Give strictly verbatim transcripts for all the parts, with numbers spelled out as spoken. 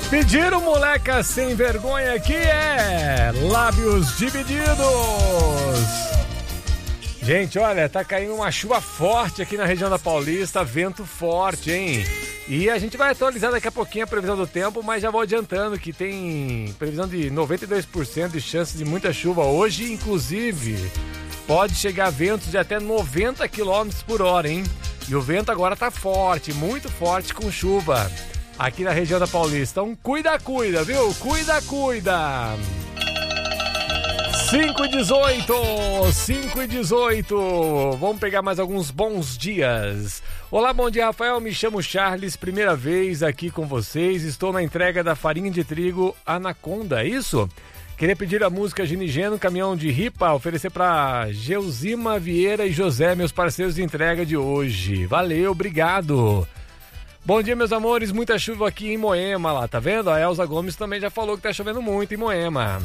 Pediram, moleca sem vergonha, que é Lábios Divididos. Gente, olha, tá caindo uma chuva forte aqui na região da Paulista, vento forte, hein? E a gente vai atualizar daqui a pouquinho a previsão do tempo, mas já vou adiantando que tem previsão de noventa e dois por cento de chances de muita chuva hoje, inclusive pode chegar a ventos de até noventa quilômetros por hora, hein? E o vento agora tá forte, muito forte com chuva aqui na região da Paulista. Então cuida, cuida, viu? Cuida, cuida! cinco e dezoito, cinco e dezoito. Vamos pegar mais alguns bons dias. Olá, bom dia, Rafael. Me chamo Charles, primeira vez aqui com vocês. Estou na entrega da farinha de trigo Anaconda, é isso? Queria pedir a música Ginigeno, caminhão de ripa, oferecer para Geusima Vieira e José, meus parceiros de entrega de hoje. Valeu, obrigado. Bom dia, meus amores. Muita chuva aqui em Moema, lá, tá vendo? A Elza Gomes também já falou que tá chovendo muito em Moema.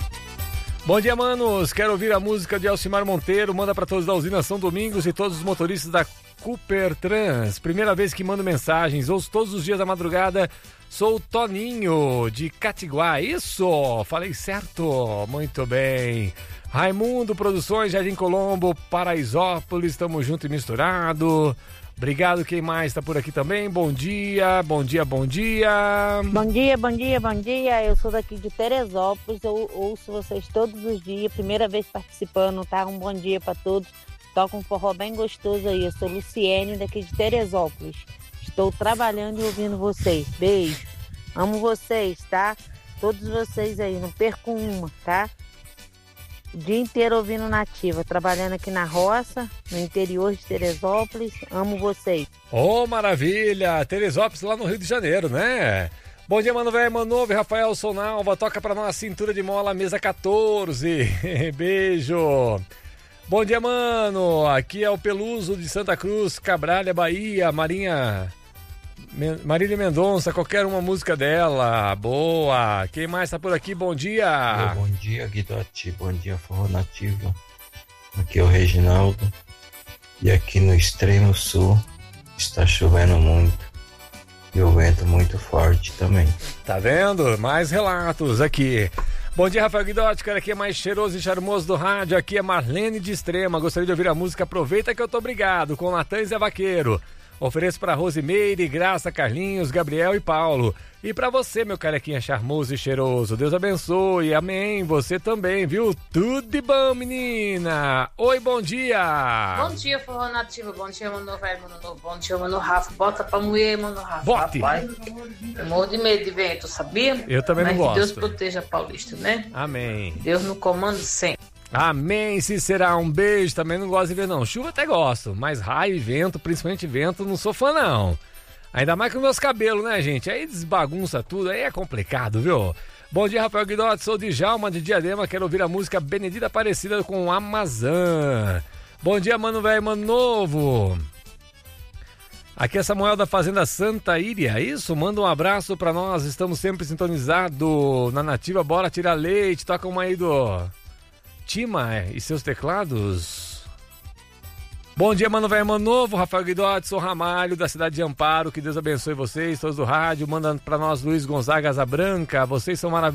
Bom dia, manos. Quero ouvir a música de Elcimar Monteiro. Manda para todos da usina São Domingos e todos os motoristas da Cooper Trans. Primeira vez que mando mensagens. Ouço todos os dias da madrugada. Sou o Toninho, de Catiguá. Isso! Falei certo. Muito bem. Raimundo Produções, Jardim Colombo, Paraisópolis. Tamo junto e misturado. Obrigado, quem mais está por aqui também? Bom dia, bom dia, bom dia. Bom dia, bom dia, bom dia. Eu sou daqui de Teresópolis, eu ouço vocês todos os dias, primeira vez participando, tá? Um bom dia para todos. Toca um forró bem gostoso aí. Eu sou Luciene, daqui de Teresópolis. Estou trabalhando e ouvindo vocês. Beijo. Amo vocês, tá? Todos vocês aí, não perco uma, tá? O dia inteiro ouvindo Nativa, trabalhando aqui na roça, no interior de Teresópolis. Amo vocês. Oh, maravilha! Teresópolis lá no Rio de Janeiro, né? Bom dia, mano velho, mano novo, Rafael Sonalva. Toca pra nós, Cintura de Mola, mesa quatorze. Beijo! Bom dia, mano. Aqui é o Peluso de Santa Cruz, Cabralha, Bahia, Marinha... Marília Mendonça, qualquer uma música dela. Boa. Quem mais tá por aqui? Bom dia. Bom dia, Guidotti. Bom dia, Forró Nativo. Aqui é o Reginaldo. E aqui no extremo sul está chovendo muito. E o vento muito forte também. Tá vendo? Mais relatos aqui. Bom dia, Rafael Guidotti, cara, aqui é mais cheiroso e charmoso do rádio. Aqui é Marlene de Extrema. Gostaria de ouvir a música Aproveita que eu tô obrigado, com Natan e Zé Vaqueiro. Ofereço para Rosimeire, Graça, Carlinhos, Gabriel e Paulo. E para você, meu carequinha charmoso e cheiroso. Deus abençoe, amém. Você também, viu? Tudo de bom, menina. Oi, bom dia. Bom dia, Forró Nativo. Bom dia, mano velho, mano novo. Bom dia, mano Rafa. Bota pra mulher, mano Rafa. Bote. Rapaz, eu morro de medo de vento, sabia? Eu também Mas não gosto. Que Deus proteja a Paulista, né? Amém. Deus no comando sempre. Amém, se será. Um beijo. Também não gosto de ver, não. Chuva até gosto, mas raio e vento, principalmente vento, não sou fã, não. Ainda mais com meus cabelos, né, gente? Aí desbagunça tudo, aí é complicado, viu? Bom dia, Rafael Guidotti. Sou de Djalma, de Diadema. Quero ouvir a música Benedita Aparecida com Amazã. Bom dia, mano velho, mano novo. Aqui é Samuel da Fazenda Santa Íria, isso? Manda um abraço pra nós, estamos sempre sintonizados na Nativa. Bora tirar leite, toca uma aí do... Tima e seus teclados. Bom dia, mano velho, mano novo, Rafael Guidotti, sou Ramalho, da cidade de Amparo, que Deus abençoe vocês, todos do rádio. Manda pra nós Luiz Gonzaga Asa Branca, vocês são maravilhosos.